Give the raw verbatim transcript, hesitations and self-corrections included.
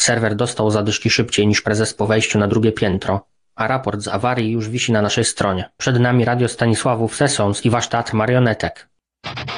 Serwer dostał zadyszki szybciej niż prezes po wejściu na drugie piętro, a raport z awarii już wisi na naszej stronie. Przed nami radio Stanisławów Sesons i warsztat marionetek.